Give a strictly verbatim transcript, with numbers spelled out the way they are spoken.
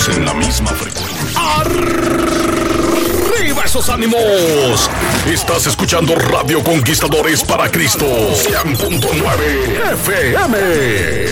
Estamos en la misma frecuencia. ¡Arriba esos ánimos! Estás escuchando Radio Conquistadores para Cristo. cien punto nueve F M.